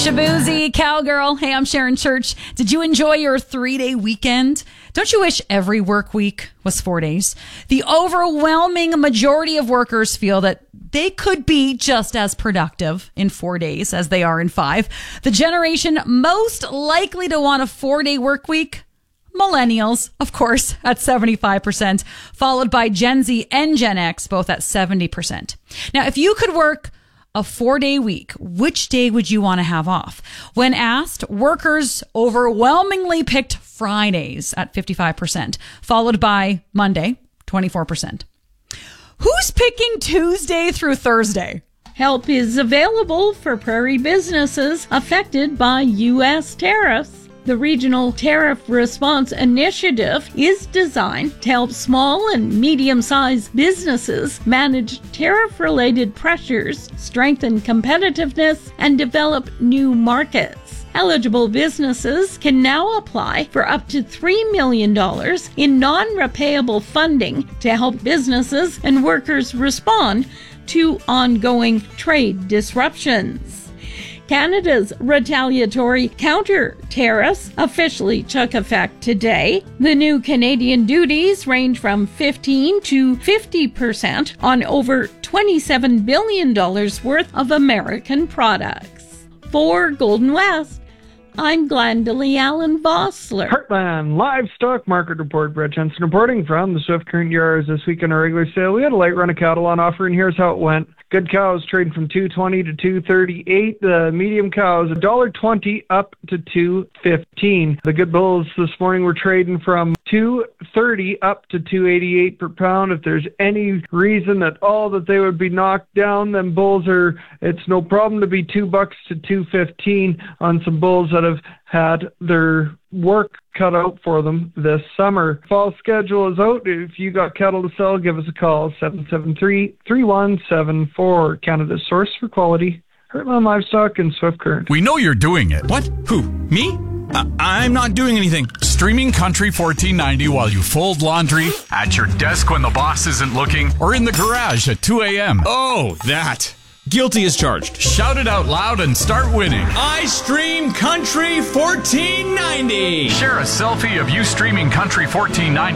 Shabuzi, Cowgirl. Hey, I'm Sharon Church. Did you enjoy your 3-day weekend? Don't you wish every work week was 4 days? The overwhelming majority of workers feel that they could be just as productive in 4 days as they are in 5. The generation most likely to want a 4-day work week? Millennials, of course, at 75%, followed by Gen Z and Gen X, both at 70%. Now, if you could work a 4-day week, which day would you want to have off? When asked, workers overwhelmingly picked Fridays at 55%, followed by Monday, 24%. Who's picking Tuesday through Thursday? Help is available for prairie businesses affected by U.S. tariffs. The Regional Tariff Response Initiative is designed to help small and medium-sized businesses manage tariff-related pressures, strengthen competitiveness, and develop new markets. Eligible businesses can now apply for up to $3 million in non-repayable funding to help businesses and workers respond to ongoing trade disruptions. Canada's retaliatory counter-tariffs officially took effect today. The new Canadian duties range from 15% to 50% on over $27 billion worth of American products. For Golden West, I'm Glendalee Allen Vossler. Heartland Livestock Market Report. Brett Jensen reporting from the Swift Current Yards. This week in our regular sale, we had a light run of cattle on offer, and here's how it went. Good cows trading from $2.20 to $2.38. The medium cows $1.20 up to $2.15. The good bulls this morning were trading from $2.30 up to $2.88 per pound. If there's any reason at all that they would be knocked down, then bulls it's no problem to be $2 to $2.15 on some bulls that have had their work cut out for them this summer. Fall schedule is out. If you got cattle to sell, give us a call, 773-3174. Canada's source for quality, Heartland Livestock and Swift Current. We know you're doing it. What? Who? Me? I'm not doing anything. Streaming Country 1490 while you fold laundry, at your desk when the boss isn't looking, or in the garage at 2 a.m. Oh, that. Guilty as charged. Shout it out loud and start winning. I stream Country 1490. Share a selfie of you streaming Country 1490